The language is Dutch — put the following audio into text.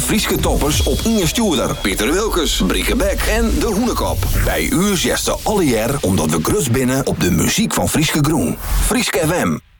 Frieske toppers op Inge Stuurder, Pieter Wilkes, Brieke Beck en De Hoenekop. Bij u zegt ze alle jaar omdat we grut binnen op de muziek van Frieske Groen. Frieske FM.